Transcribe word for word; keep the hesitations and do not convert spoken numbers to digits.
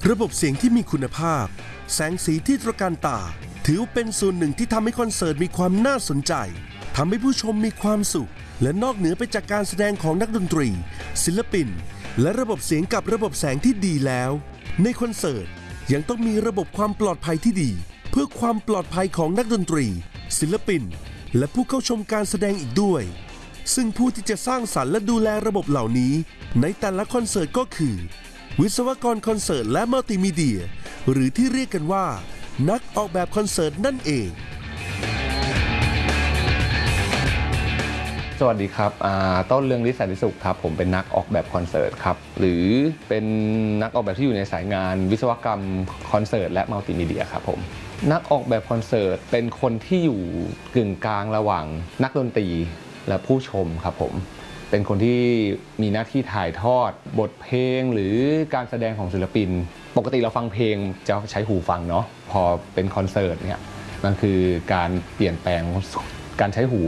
ระบบเสียงที่มีคุณภาพแสงสีที่ตระการตาถือเป็นส่วนหนึ่งที่ทำให้คอนเสิร์ตมีความน่าสนใจทำให้ผู้ชมมีความสุขและนอกเหนือไปจากการแสดงของนักดนตรีศิลปินและระบบเสียงกับระบบแสงที่ดีแล้วในคอนเสิร์ตยังต้องมีระบบความปลอดภัยที่ดีเพื่อความปลอดภัยของนักดนตรีศิลปินและผู้เข้าชมการแสดงอีกด้วยซึ่งผู้ที่จะสร้างสรรค์และดูแลระบบเหล่านี้ในแต่ละคอนเสิร์ตก็คือวิศวกรคอนเสิร์ตและมัลติมีเดียหรือที่เรียกกันว่านักออกแบบคอนเสิร์ตนั่นเองสวัสดีครับต้นเรืองฤทธิ์สันติสุขครับผมเป็นนักออกแบบคอนเสิร์ตครับหรือเป็นนักออกแบบที่อยู่ในสายงานวิศวกรรมคอนเสิร์ตและมัลติมีเดียครับผมนักออกแบบคอนเสิร์ตเป็นคนที่อยู่กึ่งกลางระหว่างนักดนตรีและผู้ชมครับผมเป็นคนที่มีหน้าที่ถ่ายทอดบทเพลงหรือการแสดงของศิลปินปกติเราฟังเพลงจะใช้หูฟังเนาะพอเป็นคอนเสิร์ตเนี่ยมันคือการเปลี่ยนแปลงการใช้หู